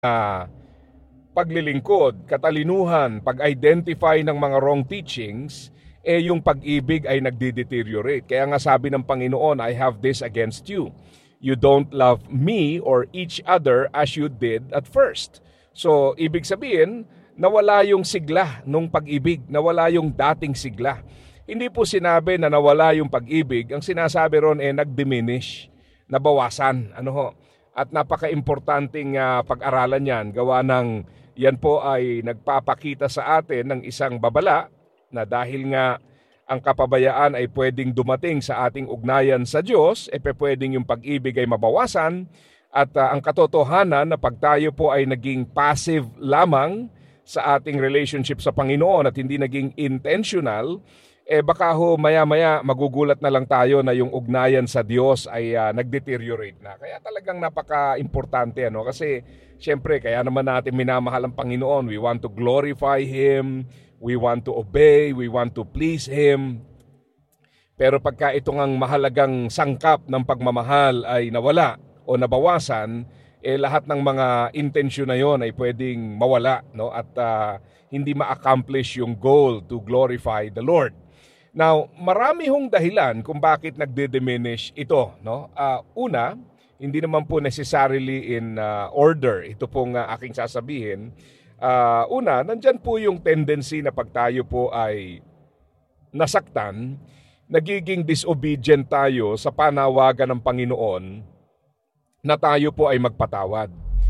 paglilingkod, katalinuhan, pag-identify ng mga wrong teachings, yung pag-ibig ay nagde-deteriorate. Kaya nga sabi ng Panginoon, I have this against you. You don't love me or each other as you did at first. So, ibig sabihin, nawala yung sigla nung pag-ibig, nawala yung dating sigla. Hindi po sinabi na nawala yung pag-ibig, ang sinasabi ron nag-diminish, nabawasan. At napaka-importanting pag-aralan yan, gawa ng yan po ay nagpapakita sa atin ng isang babala na dahil nga ang kapabayaan ay pwedeng dumating sa ating ugnayan sa Diyos, pwedeng yung pag-ibig ay mabawasan at ang katotohanan na pag tayo po ay naging passive lamang sa ating relationship sa Panginoon at hindi naging intentional, baka ho maya-maya magugulat na lang tayo na yung ugnayan sa Diyos ay nag-deteriorate na. Kaya talagang napaka-importante kasi siyempre kaya naman natin minamahal ang Panginoon. We want to glorify Him, we want to obey, we want to please Him. Pero pagka itong ang mahalagang sangkap ng pagmamahal ay nawala o nabawasan, lahat ng mga intensyon na yon ay pwedeng mawala at hindi ma-accomplish yung goal to glorify the Lord. Now, marami hong dahilan kung bakit nagde-diminish ito. Una, hindi naman po necessarily in order. Ito pong aking sasabihin. Una, nandyan po yung tendency na pag tayo po ay nasaktan, nagiging disobedient tayo sa panawagan ng Panginoon na tayo po ay magpatawad.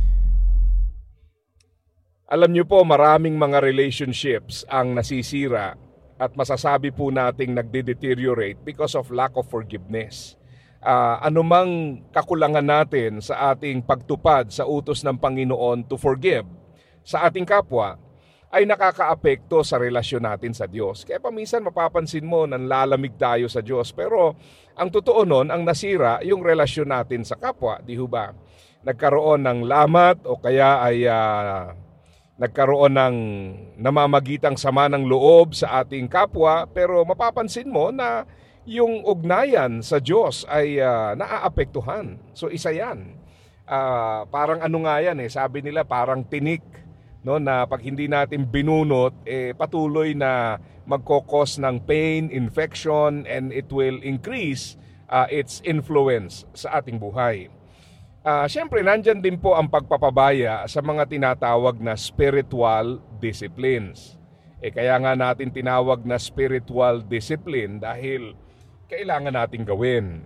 Alam niyo po, maraming mga relationships ang nasisira at masasabi po nating nagde-deteriorate because of lack of forgiveness. Anumang kakulangan natin sa ating pagtupad sa utos ng Panginoon to forgive sa ating kapwa ay nakakaapekto sa relasyon natin sa Diyos. Kaya paminsan mapapansin mo nanlalamig tayo sa Diyos, pero ang totoo nun, ang nasira yung relasyon natin sa kapwa, di ho ba? Nagkaroon ng lamat o kaya ay nagkaroon ng namamagitang sama ng loob sa ating kapwa, pero mapapansin mo na yung ugnayan sa Diyos ay naaapektuhan. So isa yan. Parang nga yan sabi nila parang tinik, na pag hindi natin binunot, patuloy na magkokos ng pain, infection, and it will increase its influence sa ating buhay. Siyempre, nandyan din po ang pagpapabaya sa mga tinatawag na spiritual disciplines. Kaya nga natin tinawag na spiritual discipline dahil kailangan natin gawin.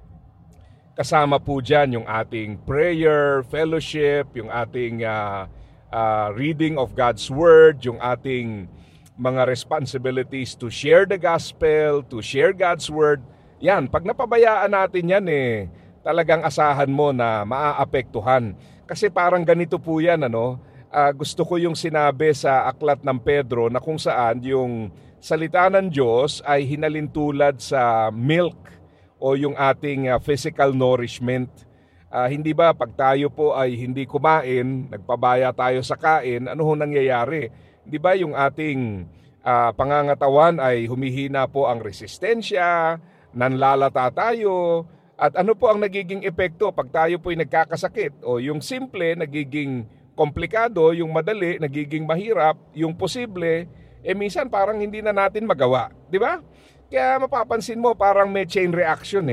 Kasama po dyan yung ating prayer, fellowship, yung ating reading of God's Word, yung ating mga responsibilities to share the gospel, to share God's Word. Yan, pag napabayaan natin yan talagang asahan mo na maaapektuhan. Kasi parang ganito po yan, gusto ko yung sinabi sa aklat ng Pedro na kung saan yung salita ng Diyos ay hinalintulad sa milk o yung ating physical nourishment. Hindi ba pag tayo po ay hindi kumain, nagpabaya tayo sa kain, ano ho nangyayari? Hindi ba yung ating pangangatawan ay humihina po ang resistensya, nanlalata tayo, at ano po ang nagiging epekto pag tayo po ay nagkakasakit? O yung simple, nagiging komplikado, yung madali, nagiging mahirap, yung posible, minsan parang hindi na natin magawa. Di ba? Kaya mapapansin mo parang may chain reaction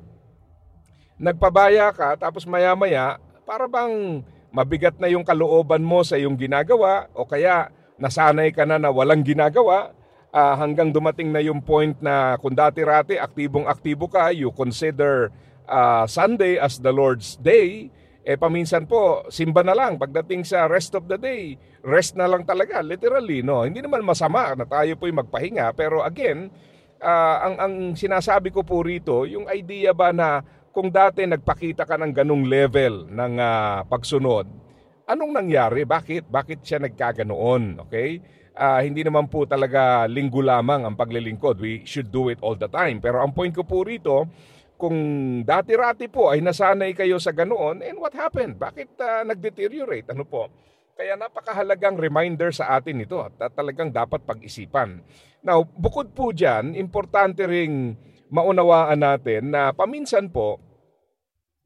Nagpabaya ka, tapos maya-maya, para bang mabigat na yung kalooban mo sa iyong ginagawa, o kaya nasanay ka na walang ginagawa, hanggang dumating na yung point na kung dati-rati aktibong-aktibo ka, you consider Sunday as the Lord's Day, paminsan po, simba na lang. Pagdating sa rest of the day, rest na lang talaga, literally. Hindi naman masama na tayo po'y magpahinga, pero again, ang sinasabi ko po rito, yung idea ba na kung dati nagpakita ka ng ganung level ng pagsunod, anong nangyari? Bakit siya nagkaganoon? Okay? Hindi naman po talaga linggo lamang ang paglilingkod. We should do it all the time. Pero ang point ko po rito, kung dati-rati po ay nasanay kayo sa ganoon, and what happened? Bakit nag-deteriorate? Ano po? Kaya napakahalagang reminder sa atin ito at talagang dapat pag-isipan. Now, bukod po dyan, importante ring maunawaan natin na paminsan po,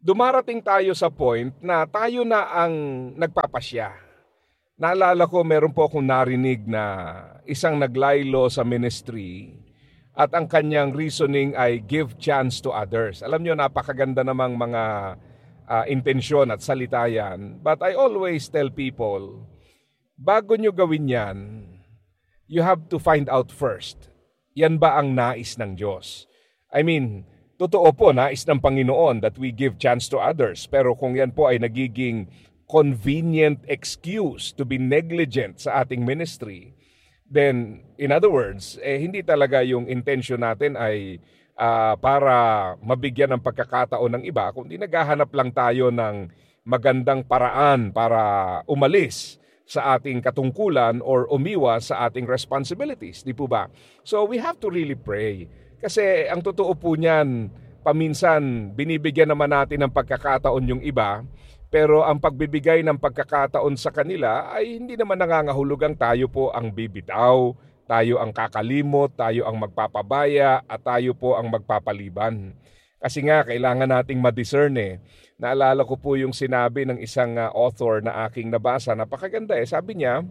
dumarating tayo sa point na tayo na ang nagpapasya. Naalala ko, meron po akong narinig na isang naglaylo sa ministry at ang kanyang reasoning ay give chance to others. Alam nyo, napakaganda namang mga intensyon at salita yan. But I always tell people, bago nyo gawin yan, you have to find out first. Yan ba ang nais ng Diyos? I mean, totoo po, nais ng Panginoon that we give chance to others. Pero kung yan po ay nagiging convenient excuse to be negligent sa ating ministry, then, in other words, hindi talaga yung intention natin ay para mabigyan ng pagkakataon ng iba, kundi naghahanap lang tayo ng magandang paraan para umalis sa ating katungkulan or umiwas sa ating responsibilities, di po ba? So we have to really pray. Kasi ang totoo po niyan, paminsan binibigyan naman natin ng pagkakataon yung iba, pero ang pagbibigay ng pagkakataon sa kanila ay hindi naman nangangahulugang tayo po ang bibitaw, tayo ang kakalimot, tayo ang magpapabaya, at tayo po ang magpapaliban. Kasi nga, kailangan nating ma-discern eh. Naalala ko po yung sinabi ng isang author na aking nabasa. Napakaganda eh. Sabi niya,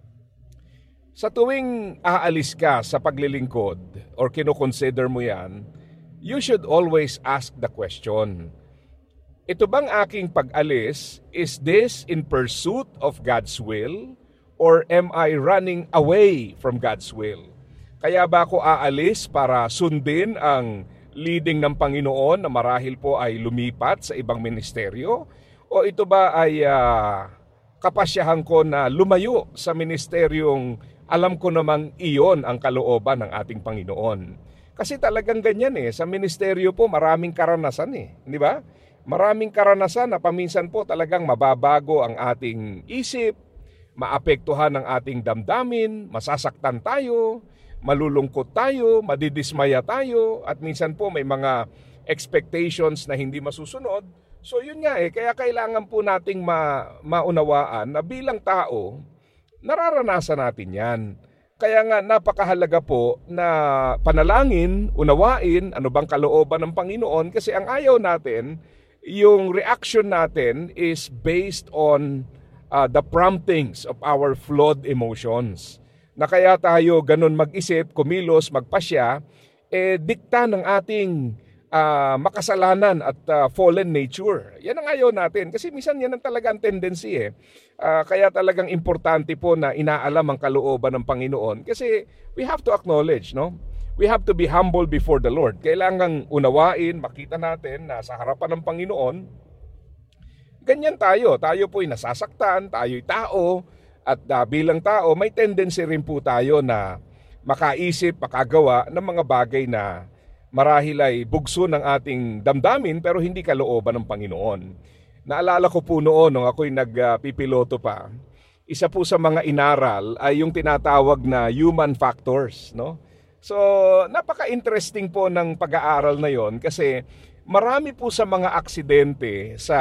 sa tuwing aalis ka sa paglilingkod or kinoconsider mo yan, you should always ask the question, ito bang aking pag-alis, is this in pursuit of God's will or am I running away from God's will? Kaya ba ako aalis para sundin ang leading ng Panginoon na marahil po ay lumipat sa ibang ministeryo? O ito ba ay kapasyahan ko na lumayo sa ministeryong alam ko namang iyon ang kalooban ng ating Panginoon? Kasi talagang ganyan eh. Sa ministeryo po maraming karanasan eh. Di ba? Maraming karanasan na paminsan po talagang mababago ang ating isip, maapektuhan ang ating damdamin, masasaktan tayo, malulungkot tayo, madidismaya tayo, at minsan po may mga expectations na hindi masusunod. So yun nga eh, kaya kailangan po nating maunawaan na bilang tao, nararanasan natin yan. Kaya nga napakahalaga po na panalangin, unawain ano bang kalooban ng Panginoon, kasi ang ayaw natin, yung reaction natin is based on the promptings of our flawed emotions. Na kaya tayo ganun mag-isip, kumilos, magpasya, dikta ng ating makasalanan at fallen nature. Yan ang ayaw natin kasi minsan yan ang talagang tendency eh. Kaya talagang importante po na inaalam ang kalooban ng Panginoon kasi we have to acknowledge, no? We have to be humble before the Lord. Kailangang unawain, makita natin na sa harapan ng Panginoon, ganyan tayo. Tayo po'y nasasaktan, tayo'y tao, at bilang tao, may tendency rin po tayo na makaisip, makagawa ng mga bagay na marahil ay bugso ng ating damdamin pero hindi kalooban ng Panginoon. Naalala ko po noon nung ako'y nagpipiloto pa, isa po sa mga inaral ay yung tinatawag na human factors, no? So, napaka-interesting po ng pag-aaral na yon kasi marami po sa mga aksidente sa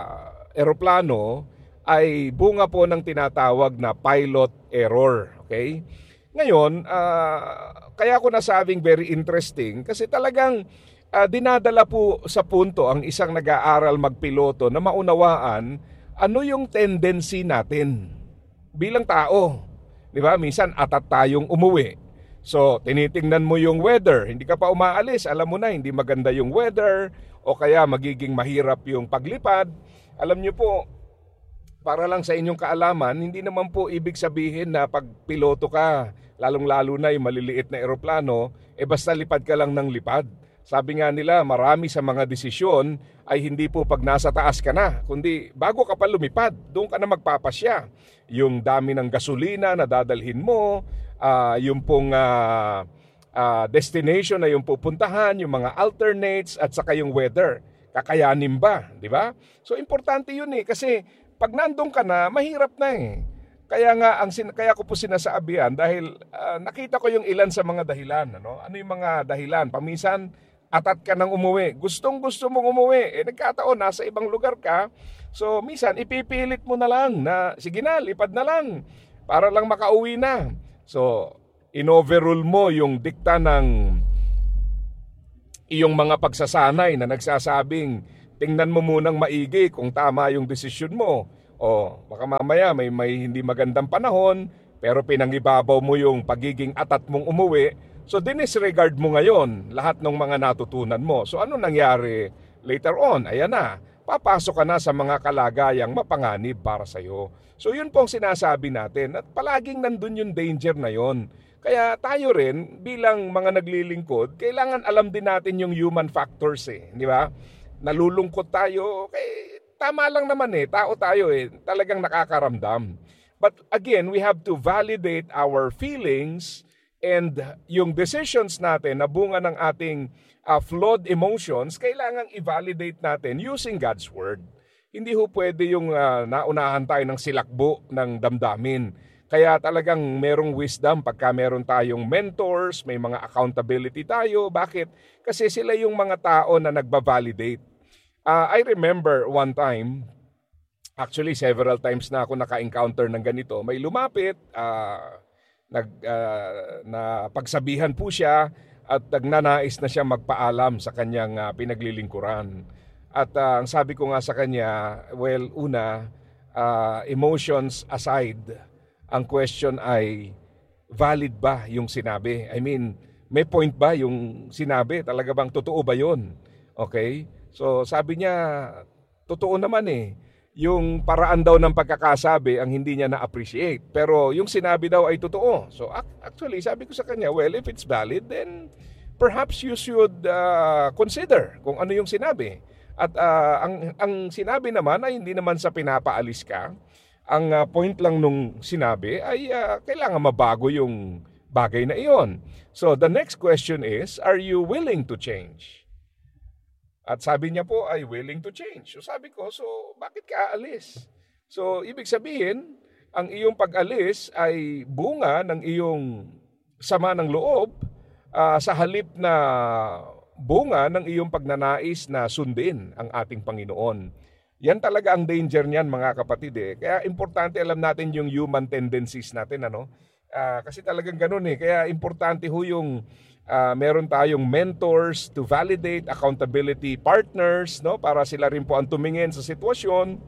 eroplano ay bunga po ng tinatawag na pilot error. Okay? Ngayon, kaya ko nasabing very interesting kasi talagang dinadala po sa punto ang isang nag-aaral magpiloto na maunawaan ano yung tendency natin bilang tao. Di ba? Minsan atat tayong umuwi. So, tinitingnan mo yung weather, hindi ka pa umaalis, alam mo na hindi maganda yung weather o kaya magiging mahirap yung paglipad. Alam nyo po, para lang sa inyong kaalaman, hindi naman po ibig sabihin na pag piloto ka, lalong-lalo na yung maliliit na eroplano, basta lipad ka lang ng lipad. Sabi nga nila, marami sa mga desisyon ay hindi po pag nasa taas ka na, kundi bago ka pa lumipad, doon ka na magpapasya. Yung dami ng gasolina na dadalhin mo, yung pong destination na yung pupuntahan, yung mga alternates at saka yung weather. Kakayanin ba, di ba? So importante yun eh kasi pag nandun ka na, mahirap na eh. Kaya nga kaya ko po sinasabihan dahil nakita ko yung ilan sa mga dahilan, ano? Ano yung mga dahilan? Paminsan atat ka nang umuwi. Gustong-gusto mong umuwi. Nagkataon nasa ibang lugar ka. So minsan ipipilit mo na lang na sige na, lipad na lang para lang makauwi na. So, in-overrule mo yung dikta ng iyong mga pagsasanay na nagsasabing tingnan mo munang maigi kung tama yung desisyon mo. O baka mamaya may hindi magandang panahon, pero pinangibabaw mo yung pagiging atat mong umuwi. So dinisregard mo ngayon lahat ng mga natutunan mo. So ano nangyari later on? Ayan na, papasok ka na sa mga kalagayang mapanganib para sa'yo. So yun pong sinasabi natin at palaging nandun yung danger na yon. Kaya tayo rin bilang mga naglilingkod, kailangan alam din natin yung human factors di ba? Nalulungkot tayo, tama lang naman tao tayo talagang nakakaramdam. But again, we have to validate our feelings and yung decisions natin na bunga ng ating flawed emotions, kailangang i-validate natin using God's Word. Hindi ho pwede yung naunahan tayo ng silakbo ng damdamin. Kaya talagang merong wisdom pagka meron tayong mentors, may mga accountability tayo. Bakit? Kasi sila yung mga tao na nagbavalidate. I remember one time, actually several times na ako naka-encounter ng ganito. May lumapit, na pagsabihan po siya at nagnanais na siya magpaalam sa kanyang pinaglilingkuran. At ang sabi ko nga sa kanya, well, una, emotions aside, ang question ay, valid ba yung sinabi? I mean, may point ba yung sinabi? Talaga bang totoo ba yun? Okay? So sabi niya, totoo naman yung paraan daw ng pagkakasabi ang hindi niya na-appreciate. Pero yung sinabi daw ay totoo. So actually, sabi ko sa kanya, well, if it's valid, then perhaps you should consider kung ano yung sinabi. At ang sinabi naman ay hindi naman sa pinapaalis ka. Ang point lang nung sinabi ay kailangan mabago yung bagay na iyon. So the next question is, are you willing to change? At sabi niya po ay willing to change. So sabi ko, so bakit ka aalis? So ibig sabihin, ang iyong pag-alis ay bunga ng iyong sama ng loob sa halip na bunga ng iyong pagnanais na sundin ang ating Panginoon. Yan talaga ang danger niyan mga kapatid Kaya importante alam natin yung human tendencies natin kasi talagang ganun Kaya importante ho yung meron tayong mentors to validate, accountability partners para sila rin po ang tumingin sa sitwasyon.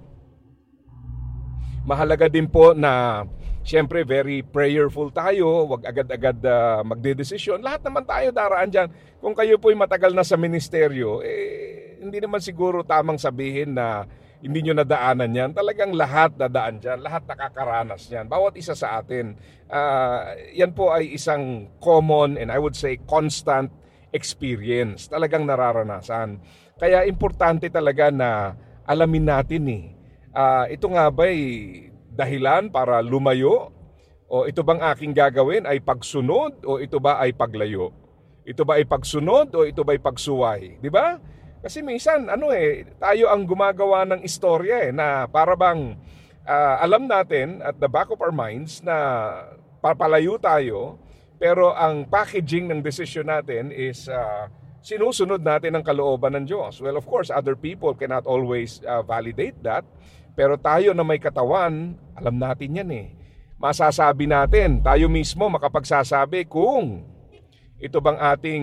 Mahalaga din po na siyempre very prayerful tayo, wag agad-agad magdedesisyon. Lahat naman tayo daraan dyan. Kung kayo po'y matagal na sa ministeryo, hindi naman siguro tamang sabihin na hindi nyo nadaanan yan. Talagang lahat dadaan dyan, lahat nakakaranas yan. Bawat isa sa atin. Yan po ay isang common and I would say constant experience. Talagang nararanasan. Kaya importante talaga na alamin natin ito nga ba'y dahilan para lumayo? O ito bang aking gagawin ay pagsunod o ito ba ay paglayo? Ito ba ay pagsunod o ito ba ay pagsuway? Di ba? Kasi minsan, tayo ang gumagawa ng istorya na para bang alam natin at the back of our minds na papalayo tayo, pero ang packaging ng decision natin is sinusunod natin ang kalooban ng Diyos. Well, of course, other people cannot always validate that, pero tayo na may katawan, alam natin yan Masasabi natin, tayo mismo makapagsasabi kung ito bang ating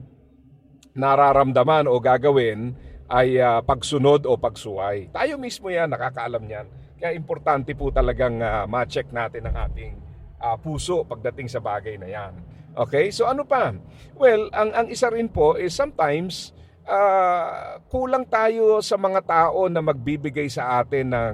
nararamdaman o gagawin ay pagsunod o pagsuway. Tayo mismo yan, nakakaalam yan. Kaya importante po talagang ma-check natin ang ating puso pagdating sa bagay na yan. Okay? So ano pa? Well, ang isa rin po is sometimes kulang tayo sa mga tao na magbibigay sa atin ng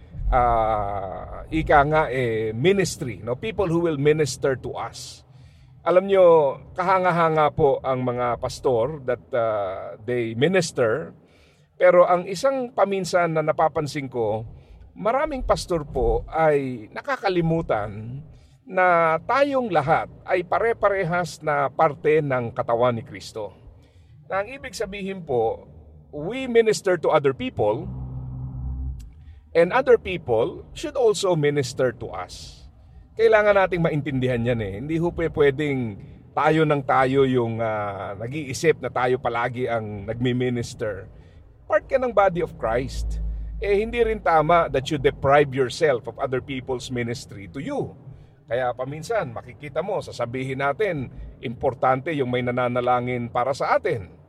ministry. People who will minister to us. Alam nyo, kahanga-hanga po ang mga pastor that they minister. Pero ang isang paminsan na napapansin ko, maraming pastor po ay nakakalimutan na tayong lahat ay pare-parehas na parte ng katawan ni Kristo. Na ang ibig sabihin po, we minister to other people and other people should also minister to us. Kailangan nating maintindihan yan Hindi ho pwedeng tayo ng tayo yung nag-iisip na tayo palagi ang nagmi-minister. Part ka ng body of Christ. Hindi rin tama that you deprive yourself of other people's ministry to you. Kaya paminsan, makikita mo, sasabihin natin, importante yung may nananalangin para sa atin.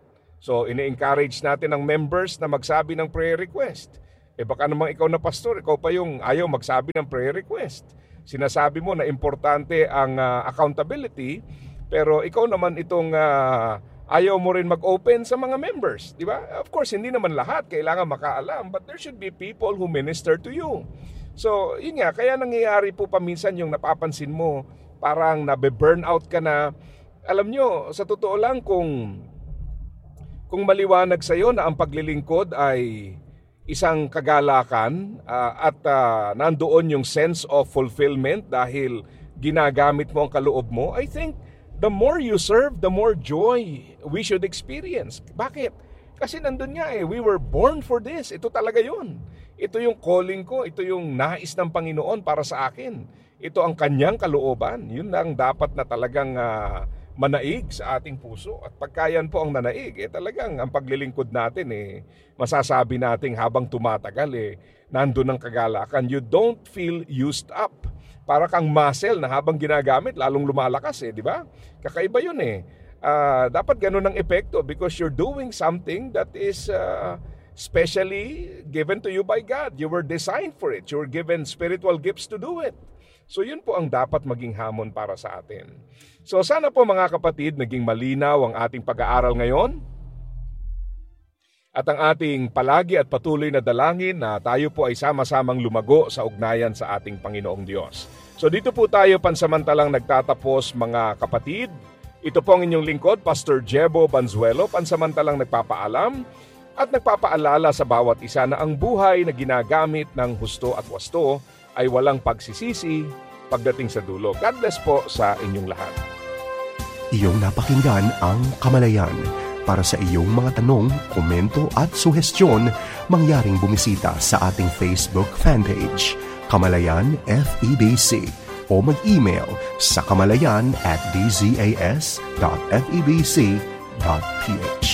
So, ini-encourage natin ang members na magsabi ng prayer request. Baka namang ikaw na pastor, ikaw pa yung ayaw magsabi ng prayer request. Sinasabi mo na importante ang accountability, pero ikaw naman itong ayaw mo rin mag-open sa mga members, di ba? Of course, hindi naman lahat kailangan makaalam, but there should be people who minister to you. So, yun nga, kaya nangyayari po paminsan yung napapansin mo, parang nabe-burnout ka na. Alam nyo, sa totoo lang, kung maliwanag sa iyo na ang paglilingkod ay isang kagalakan at nandoon yung sense of fulfillment dahil ginagamit mo ang kaloob mo, I think the more you serve, the more joy we should experience. Bakit? Kasi nandun nga we were born for this. Ito talaga yun. Ito yung calling ko, ito yung nais ng Panginoon para sa akin. Ito ang kanyang kalooban. Yun lang dapat na talagang manaig sa ating puso. At pagkayan po ang nanaig, talagang ang paglilingkod natin masasabi natin habang tumatagal nandun ang kagalakan. You don't feel used up. Para kang muscle na habang ginagamit lalong lumalakas di ba? Kakaiba yun dapat ganun ang epekto because you're doing something that is specially given to you by God. You were designed for it. You were given spiritual gifts to do it. So yun po ang dapat maging hamon para sa atin. So sana po mga kapatid, naging malinaw ang ating pag-aaral ngayon. At ang ating palagi at patuloy na dalangin na tayo po ay sama-samang lumago sa ugnayan sa ating Panginoong Diyos. So dito po tayo pansamantalang nagtatapos mga kapatid. Ito po ang inyong lingkod, Pastor Jebo Banzuelo, pansamantalang nagpapaalam at nagpapaalala sa bawat isa na ang buhay na ginagamit ng husto at wasto ay walang pagsisisi pagdating sa dulo. God bless po sa inyong lahat. Iyong napakinggan ang Kamalayan. Para sa iyong mga tanong, komento at suhestyon, mangyaring bumisita sa ating Facebook fanpage, Kamalayan FEBC, o mag-email sa kamalayan@dzas.febc.ph.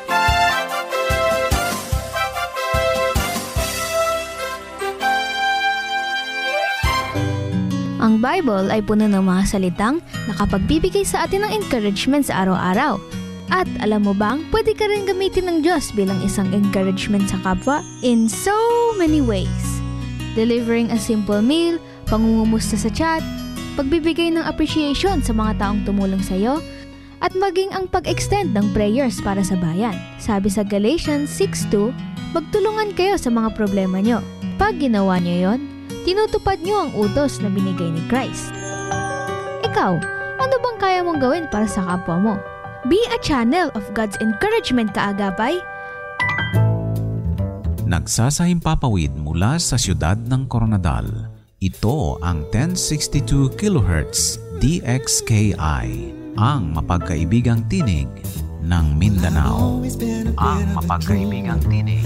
Ang Bible ay puno ng mga salitang nakapagbibigay sa atin ng encouragement sa araw-araw. At alam mo bang, pwede ka rin gamitin ng Diyos bilang isang encouragement sa kapwa in so many ways. Delivering a simple meal, pangungumusta sa chat, pagbibigay ng appreciation sa mga taong tumulong sa iyo, at maging ang pag-extend ng prayers para sa bayan. Sabi sa Galatians 6:2, magtulungan kayo sa mga problema nyo. Pag ginawa nyo yon, tinutupad nyo ang utos na binigay ni Christ. Ikaw, ano bang kaya mong gawin para sa kapwa mo? Be a channel of God's encouragement kaagapay. Nagsasahimpapawid mula sa siyudad ng Coronadal. Ito ang 1062 kHz DXKI, ang mapagkaibigang tinig ng Mindanao. Ang mapagkaibigang tinig